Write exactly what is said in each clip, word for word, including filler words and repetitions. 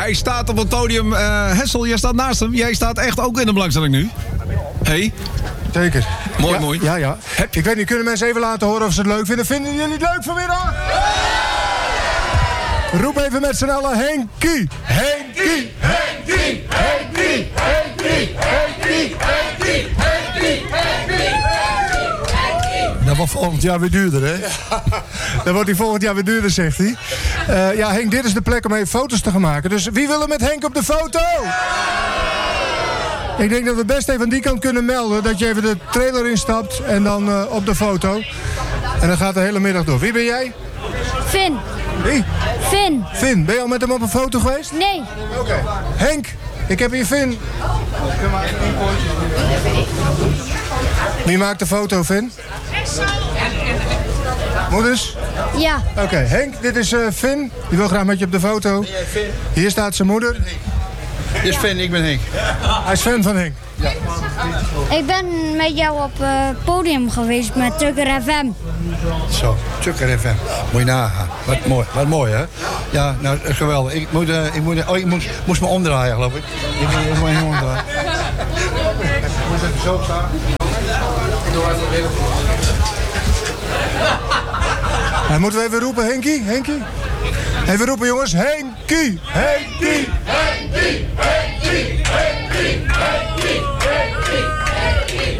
Hij staat op het podium. Uh, Hessel, jij staat naast hem. Jij staat echt ook in de belangstelling nu. Hey. Zeker. Mooi, ja, mooi. Ja, ja. Heb... Ik weet niet, kunnen mensen even laten horen of ze het leuk vinden? Vinden jullie het leuk vanmiddag? Roep even met z'n allen Henkie. Henkie, Henkie, Henkie, Henkie, Henkie, Henkie, Henkie, Henkie. Dat wordt volgend jaar weer duurder, hè? Ja. Dat wordt hij volgend jaar weer duurder, zegt hij. Uh, ja, Henk, dit is de plek om even foto's te gaan maken. Dus wie wil er met Henk op de foto? Ik denk dat we best even aan die kant kunnen melden. Dat je even de trailer instapt en dan uh, op de foto. En dan gaat de hele middag door. Wie ben jij? Finn. Wie? Finn. Finn, ben je al met hem op een foto geweest? Nee. Oké. Okay. Henk, ik heb hier Finn. Wie maakt de foto, Finn? Moeders? Ja. Oké, okay. Henk, dit is uh, Finn. Die wil graag met je op de foto. Hier staat zijn moeder. Dit is Finn, ik ben Henk. Hij is fan van Henk. Ja. Ik ben met jou op het uh, podium geweest met Tukker F M. Zo, Tukker F M. Moet je nagaan. Wat mooi, wat mooi hè? Ja, nou geweldig. Ik, moet, uh, ik, moet, oh, ik moest, moest me omdraaien, geloof ik. Ik, ik moet me omdraaien. Ik moet even zo staan. Ik doe even weer. Nou, moeten we even roepen, Henkie? Henkie? Even roepen, jongens. Henkie! Henkie! Henkie! Henkie! Henkie! Henkie! Henkie! Henkie!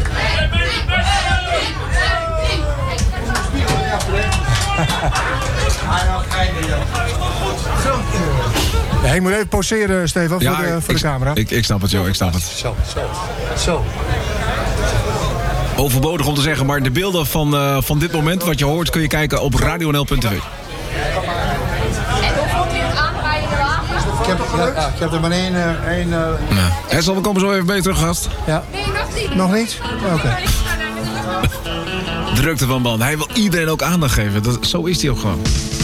Ja, Henk moet even poseren, Stefan, ja, voor, de, voor ik, de camera. Ik, ik snap het, joh. Ik snap het. Zo, zo, zo. Overbodig om te zeggen, maar de beelden van, uh, van dit moment, wat je hoort, kun je kijken op radio n l punt t v. Ik heb, ja, ja, ik heb er maar één... Uh, één uh... nou, Hessel, we komen zo even bij je terug, gast. Ja. Nee, nog niet. Nog niet? Oké. Okay. Drukte van man. Hij wil iedereen ook aandacht geven. Dat, zo is hij ook gewoon.